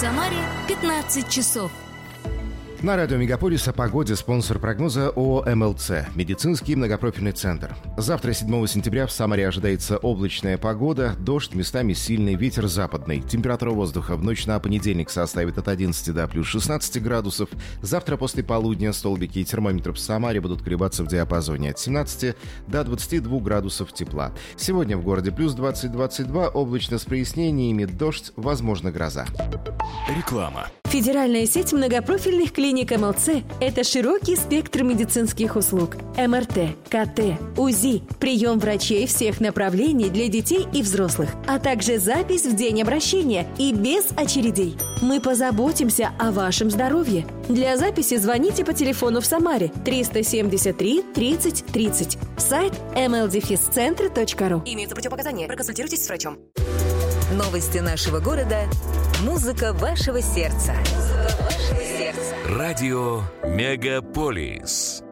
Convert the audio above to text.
Самаре 15 часов. На радио «Мегаполис» о погоде спонсор прогноза ООО «МЛЦ» – медицинский многопрофильный центр. Завтра, 7 сентября, в Самаре ожидается облачная погода, дождь, местами сильный ветер западный. Температура воздуха в ночь на понедельник составит от 11 до плюс 16 градусов. Завтра после полудня столбики термометров в Самаре будут колебаться в диапазоне от 17 до 22 градусов тепла. Сегодня в городе плюс 20-22, облачно с прояснениями, дождь, возможно, гроза. Реклама. Федеральная сеть многопрофильных клиник МЛЦ – это широкий спектр медицинских услуг. МРТ, КТ, УЗИ, прием врачей всех направлений для детей и взрослых, а также запись в день обращения и без очередей. Мы позаботимся о вашем здоровье. Для записи звоните по телефону в Самаре 373 30 30. Сайт mldefiscentr.ru. Имеются противопоказания. Проконсультируйтесь с врачом. Новости нашего города. Музыка вашего сердца. Радио «Мегаполис».